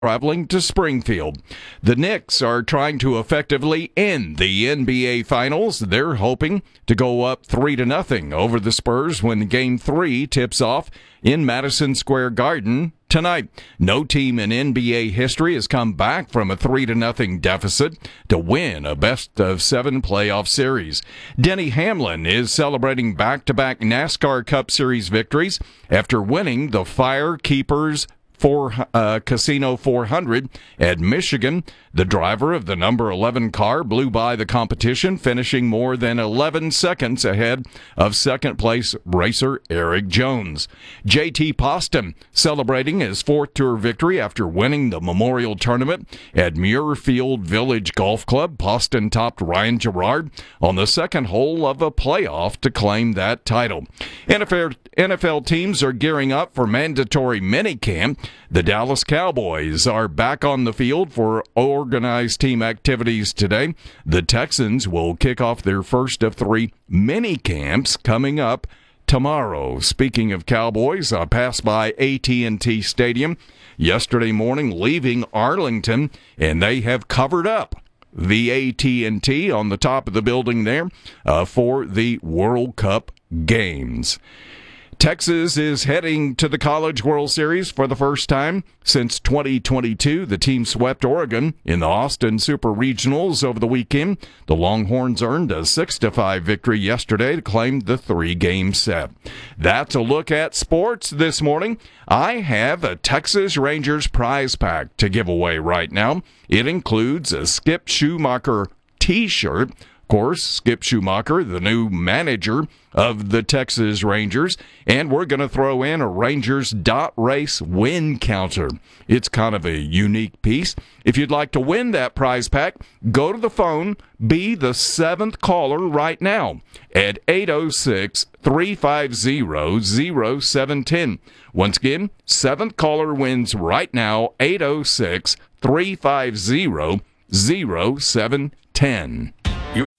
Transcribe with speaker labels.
Speaker 1: traveling to Springfield. The Knicks are trying to effectively end the NBA Finals. They're hoping to go up 3-0 over the Spurs when Game 3 tips off in Madison Square Garden tonight. No team in NBA history has come back from a 3-0 deficit to win a best-of-7 playoff series. Denny Hamlin is celebrating back-to-back NASCAR Cup Series victories after winning the Firekeepers Casino 400 at Michigan. The driver of the number 11 car blew by the competition, finishing more than 11 seconds ahead of second-place racer Eric Jones. JT Poston celebrating his fourth Tour victory after winning the Memorial Tournament at Muirfield Village Golf Club. Poston topped Ryan Gerard on the second hole of a playoff to claim that title. NFL teams are gearing up for mandatory minicamp. The Dallas Cowboys are back on the field for organized team activities today. The Texans will kick off their first of 3 mini-camps coming up tomorrow. Speaking of Cowboys, I passed by AT&T Stadium yesterday morning leaving Arlington, and they have covered up the AT&T on the top of the building there for the World Cup games. Texas is heading to the College World Series for the first time since 2022. The team swept Oregon in the Austin Super Regionals over the weekend. The Longhorns earned a 6-5 victory yesterday to claim the 3-game set. That's a look at sports this morning. I have a Texas Rangers prize pack to give away right now. It includes a Skip Schumacher t-shirt. Of course, Skip Schumacher, the new manager of the Texas Rangers, and we're going to throw in a Rangers dot race win counter. It's kind of a unique piece. If you'd like to win that prize pack, go to the phone, be the 7th caller right now at 806-350-0710. Once again, 7th caller wins right now, 806-350-0710.